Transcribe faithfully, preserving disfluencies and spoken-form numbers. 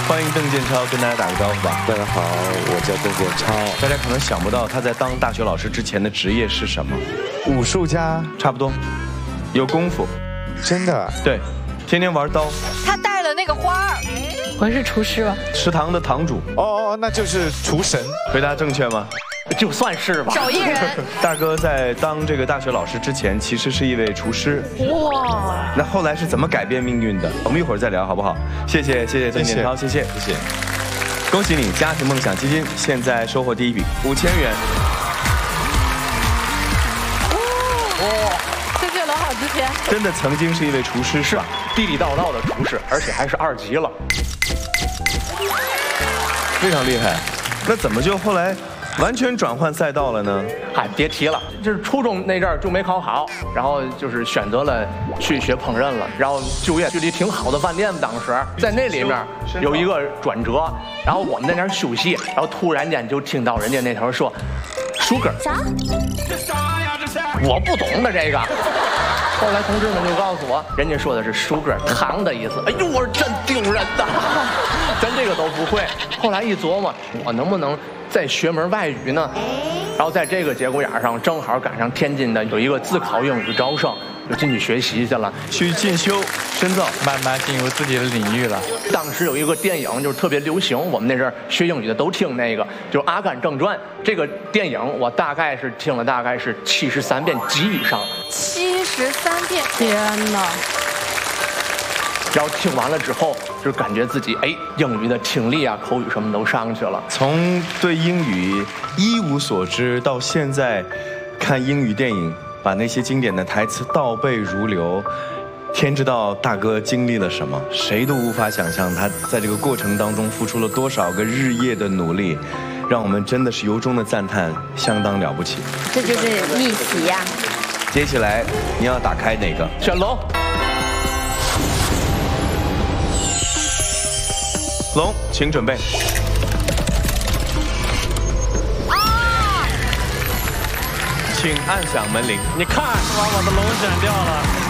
欢迎邓建超，跟大家打个招呼吧。 大家好，我叫邓建超。 大家可能想不到他在当大学老师之前的职业是什么？ 武术家， 差不多，有功夫。 真的？ 对，天天玩刀。 他带了那个花儿， 我是厨师吧？ 食堂的堂主。 哦哦，那就是厨神。 回答正确吗？ 就算是吧。 手艺人。 大哥在当这个大学老师之前，其实是一位厨师。哇！那后来是怎么改变命运的？我们一会儿再聊，好不好？谢谢，谢谢邓建超，谢谢，谢谢。恭喜你，家庭梦想基金现在收获第一笔五千元。 哇！谢谢罗好之前。 真的曾经是一位厨师， 是吧？地地道道的厨师，而且还是二级了， 非常厉害。那怎么就后来完全转换赛道了呢？ 嗨，别提了，就是初中那阵儿就没考好，然后就是选择了去学烹饪了，然后就业距离挺好的饭店，当时在那里面有一个转折，然后我们在那儿休息，然后突然间就听到人家那头说 ，sugar 啥？ 我不懂的这个。后来同志们就告诉我，人家说的是 sugar 糖的意思。哎呦，我是真盯人的，咱这个都不会。后来一琢磨，我能不能再学门外语呢？然后在这个节骨眼上，正好赶上天津的有一个自考英语招生，就进去学习去了， 去进修深造， 慢慢进入自己的领域了。 当时有一个电影就是特别流行，我们那阵儿学英语的都听那个，就是《阿甘正传》这个电影，我大概是听了大概是七十三遍及以上。 七十三遍， 天哪！ 然后听完了之后，就感觉自己哎，英语的听力啊、口语什么都上去了。 从对英语一无所知，到现在看英语电影，把那些经典的台词倒背如流。天知道大哥经历了什么，谁都无法想象他在这个过程当中付出了多少个日夜的努力，让我们真的是由衷的赞叹，相当了不起。 这就是逆袭呀！ 接下来你要打开哪个？ 选龙。 龙，请准备。啊！请按响门铃。 你看，把我的龙选掉了。